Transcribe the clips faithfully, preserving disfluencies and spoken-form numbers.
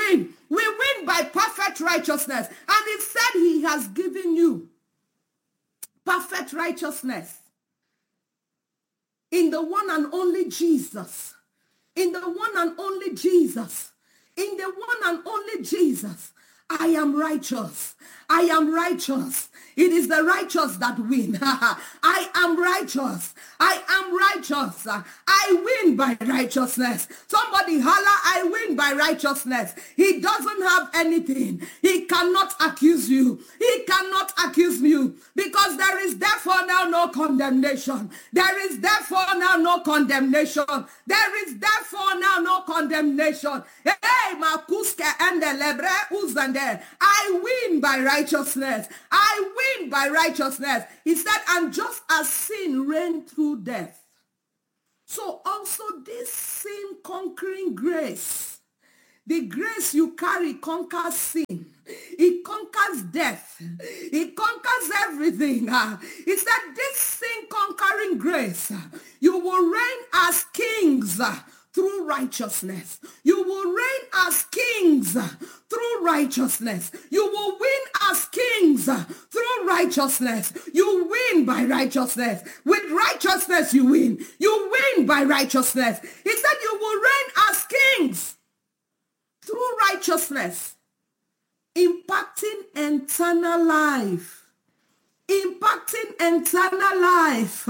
win. We win by perfect righteousness. And it said he has given you perfect righteousness in the one and only Jesus. In the one and only Jesus. In the one and only Jesus. I am righteous. I am righteous. It is the righteous that win. I am righteous. I am righteous. I win by righteousness. Somebody holla, I win by righteousness. He doesn't have anything. He cannot accuse you. He cannot accuse you because there is therefore now no condemnation. There is therefore now no condemnation. There is therefore now no condemnation. Hey, Makuske and the Lebre Uzande. I win by righteousness. I win by righteousness. He said, and just as sin reigned through death, so also this sin conquering grace, the grace you carry conquers sin. It conquers death. It conquers everything. He said, this sin conquering grace, you will reign as kings through righteousness. You will reign as kings through righteousness. You will win as kings through righteousness. You win by righteousness. With righteousness you win. You win by righteousness. He said you will reign as kings through righteousness, impacting eternal life. Impacting eternal life.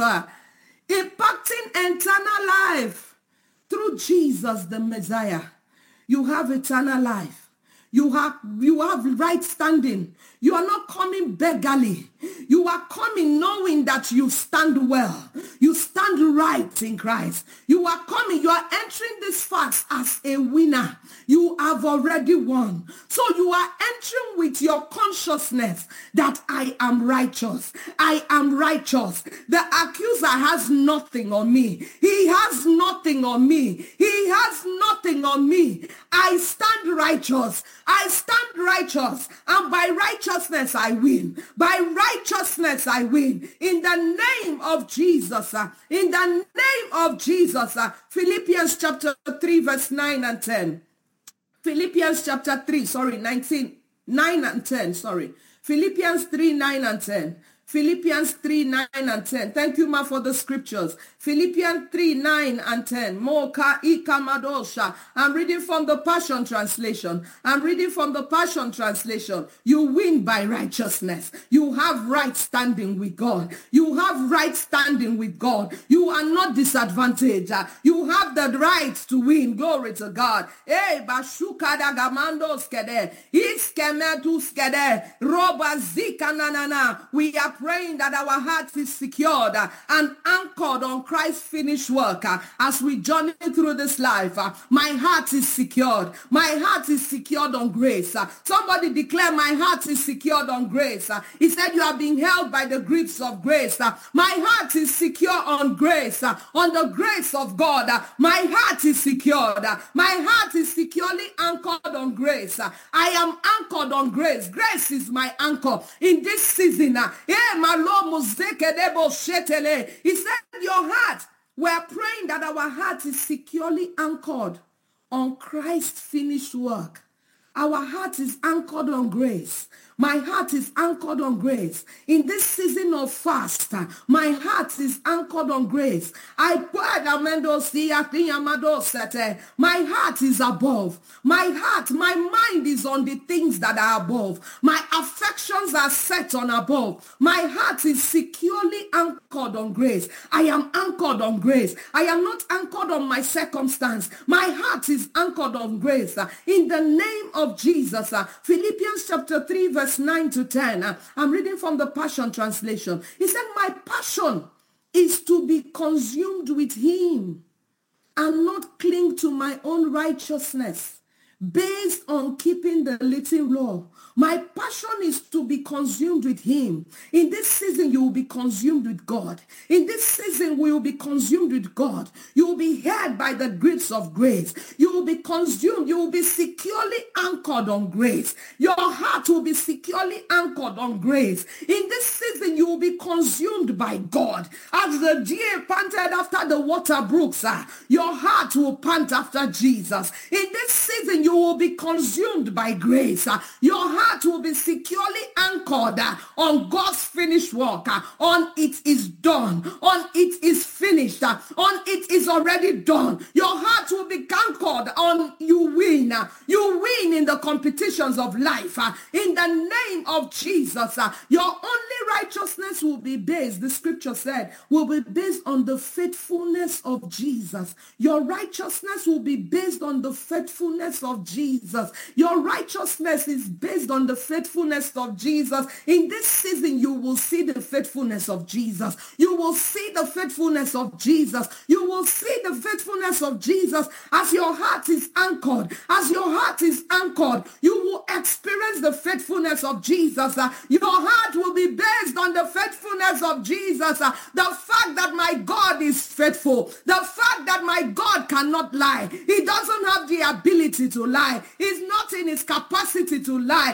Impacting eternal life. Through Jesus, the Messiah, you have eternal life. You have, you have right standing. You are not coming beggarly. You are coming knowing that you stand well. You stand right in Christ. You are coming. You are entering this fast as a winner. You have already won. So you are entering with your consciousness that I am righteous. I am righteous. The accuser has nothing on me. He has nothing on me. He has nothing on me. I stand righteous. I stand righteous. And by righteousness I win. By righteousness I win. In the name of Jesus. Uh, in the name of Jesus. Uh, Philippians chapter three verse nine and ten. Philippians chapter three, sorry, nineteen, nine and ten, sorry. Philippians three, nine and ten. Philippians three, nine and ten. Thank you, Ma, for the scriptures. Philippians three, nine and ten. Moka ikamadosha. I'm reading from the Passion Translation. I'm reading from the Passion Translation. You win by righteousness. You have right standing with God. You have right standing with God. You are not disadvantaged. You have the right to win. Glory to God. Hey, bashukada gamando skede. Iskemetu skede. Roba zika nanana. We are praying that our heart is secured uh, and anchored on Christ's finished work uh, as we journey through this life. Uh, my heart is secured. My heart is secured on grace. Uh, somebody declare, my heart is secured on grace. Uh, he said, you are being held by the grips of grace. Uh, my heart is secure on grace, uh, on the grace of God. Uh, my heart is secured. Uh, my heart is securely anchored on grace. Uh, I am anchored on grace. Grace is my anchor in this season. Uh, he said, your heart, we're praying that our heart is securely anchored on Christ's finished work. Our heart is anchored on grace. My heart is anchored on grace. In this season of fast, my heart is anchored on grace. I my heart is above. My heart, my mind is on the things that are above. My affections are set on above. My heart is securely anchored on grace. I am anchored on grace. I am not anchored on my circumstance. My heart is anchored on grace. In the name of Jesus, Philippians chapter three, verse nine to ten. Uh, I'm reading from the Passion Translation. He said, my passion is to be consumed with him and not cling to my own righteousness based on keeping the little law. My passion is to be consumed with him. In this season, you will be consumed with God. In this season, we will be consumed with God. You will be held by the grips of grace. You will be consumed. You will be securely anchored on grace. Your heart will be securely anchored on grace. In this season, you will be consumed by God. As the deer panted after the water brooks, uh, your heart will pant after Jesus. In this season, season, you will be consumed by grace. Uh, Your heart will be securely anchored uh, on God's finished work, uh, on it is done, on it is finished, uh, on it is already done. Your heart will be anchored on you win. uh, You win in the competitions of life. uh, In the name of Jesus, uh, your only righteousness will be based, the scripture said, will be based on the faithfulness of Jesus. Your righteousness will be based on the faithfulness of Jesus. Your righteousness is based on the faithfulness of Jesus. In this season, you will see the faithfulness of Jesus. You will see the faithfulness of Jesus. You will see the faithfulness of Jesus as your heart is anchored. As your heart is anchored, you will experience the faithfulness of Jesus. Uh, Your heart will be based on the faithfulness of Jesus. Uh, The fact that my God is faithful. The fact that my God cannot lie. He doesn't have the ability to lie. He's not in his capacity to lie.